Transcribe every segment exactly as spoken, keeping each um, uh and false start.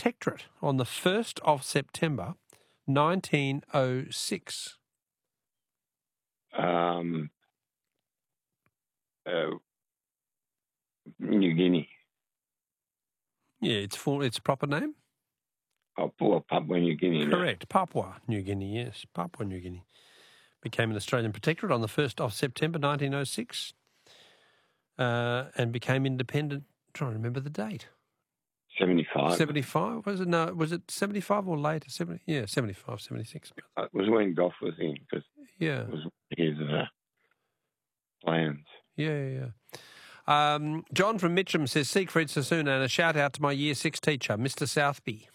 Protectorate on the first of September nineteen oh six? Um, uh, New Guinea. Yeah, it's full. Its proper name? Papua, Papua New Guinea. no? Correct. Papua New Guinea, yes. Papua New Guinea. Became an Australian protectorate on the first of September nineteen oh six uh, and became independent. I'm trying to remember the date. seventy-five. seventy-five? Was it? No, was it seventy-five or later? seventy, yeah, seventy-five, seventy-six. It was when Gough was in, because Yeah. it was his uh, plans. Yeah, yeah, yeah. Um, John from Mitcham says, Siegfried Sassoon, and a shout out to my year six teacher, Mister Southby.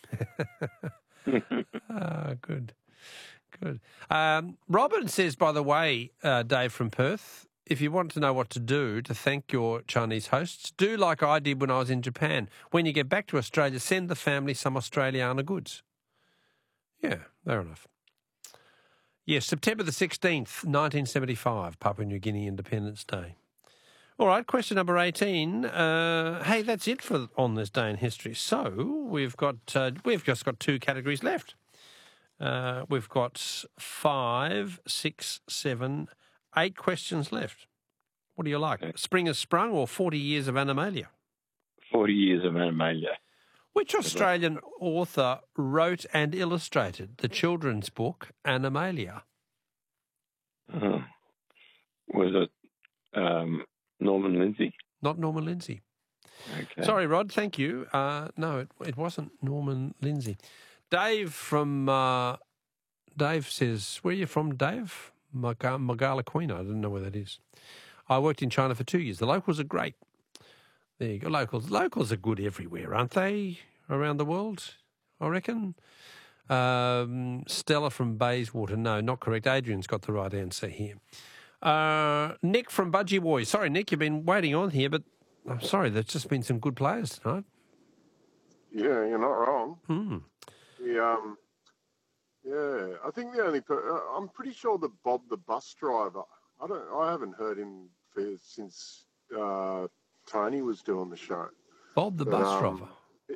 Ah, good, good. Um, Robin says, by the way, uh, Dave from Perth, if you want to know what to do to thank your Chinese hosts, do like I did when I was in Japan. When you get back to Australia, send the family some Australiana goods. Yeah, fair enough. Yes, September the sixteenth, nineteen seventy-five, Papua New Guinea Independence Day. All right, question number eighteen. Uh, hey, that's it for on this day in history. So we've got uh, we've just got two categories left. Uh, we've got five, six, seven, eight questions left. What do you like? Okay. Spring has sprung or forty years of Animalia? forty years of Animalia. Which Australian author wrote and illustrated the children's book Animalia? Uh, was it um, Norman Lindsay? Not Norman Lindsay. Okay. Sorry, Rod. Thank you. Uh, no, it, it wasn't Norman Lindsay. Dave from uh, Dave says, "Where are you from, Dave?" Maga- Magala Queen. I don't know where that is. I worked in China for two years. The locals are great. There you go. Locals, locals are good everywhere, aren't they? Around the world, I reckon. Um, Stella from Bayswater. No, not correct. Adrian's got the right answer here. Uh, Nick from Budgie Boys. Sorry, Nick, you've been waiting on here, but I'm sorry, there's just been some good players tonight. Yeah, you're not wrong. Hmm. The, um, yeah, I think the only per- uh, I'm pretty sure that Bob the bus driver. I don't. I haven't heard him for, since uh, Tony was doing the show. Bob the But, bus um, driver.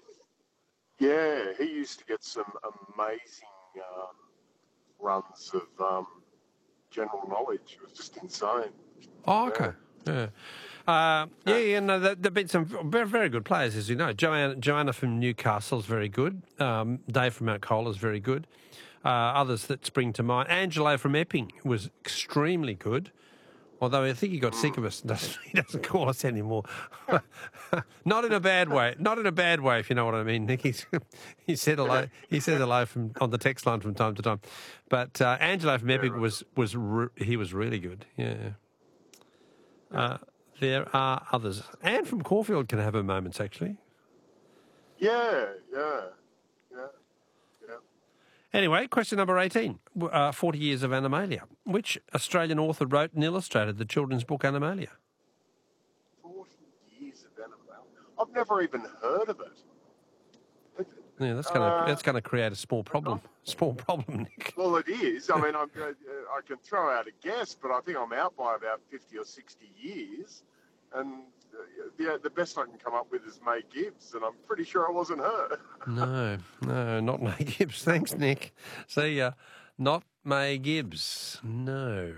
Yeah, he used to get some amazing um, runs of um, general knowledge. It was just insane. Oh, okay. Yeah. Uh, yeah, yeah, no, there have been some very, very good players, as you know. Joanna, Joanna from Newcastle is very good. Um, Dave from Mount Cola is very good. Uh, others that spring to mind. Angelo from Epping was extremely good, although I think he got sick of us and doesn't, he doesn't call us anymore. Not in a bad way. Not in a bad way, if you know what I mean, Nick. He's, he said hello. He said hello from on the text line from time to time. But uh, Angelo from Epping was was re- he was really good. Yeah. Uh, there are others. Anne from Caulfield can have her moments, actually. Yeah, yeah, yeah, yeah. Anyway, question number eighteen. Uh, forty years of Animalia. Which Australian author wrote and illustrated the children's book Animalia? Forty years of Animalia. I've never even heard of it. Yeah, that's going to Uh, that's going to create a small problem. Small problem, Nick. Well, it is. I mean, I'm, uh, I can throw out a guess, but I think I'm out by about fifty or sixty years. And uh, the, the best I can come up with is May Gibbs, and I'm pretty sure it wasn't her. No, no, not May Gibbs. Thanks, Nick. See ya. Not May Gibbs. No.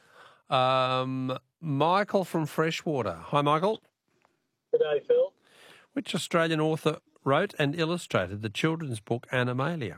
Um, Michael from Freshwater. Hi, Michael. Good day, Phil. Which Australian author wrote and illustrated the children's book Animalia?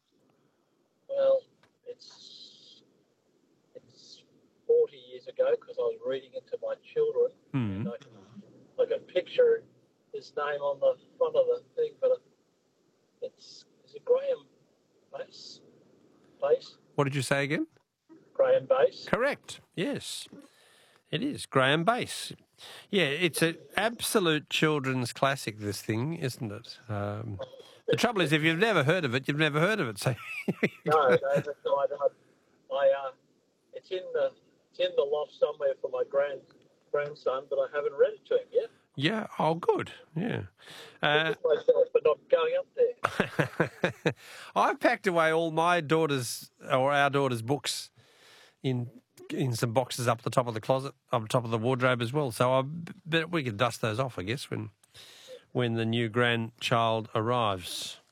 Well, it's it's forty years ago because I was reading it to my children. Hmm. And I can, I can picture his name on the front of the thing, but it's is it Graham Base? Base? What did you say again? Graham Base? Correct. Yes, it is Graham Base. Yeah, it's an absolute children's classic, this thing, isn't it? Um, the trouble is, if you've never heard of it, you've never heard of it. So No, no, that's not. I, I, uh, it's in the it's in the loft somewhere for my grand grandson, but I haven't read it to him yet. yeah, oh, good. Yeah. Uh, Myself, but not going up there. I've packed away all my daughter's or our daughter's books in in some boxes up the top of the closet, up the top of the wardrobe as well. So I bet we can dust those off, I guess, when when the new grandchild arrives.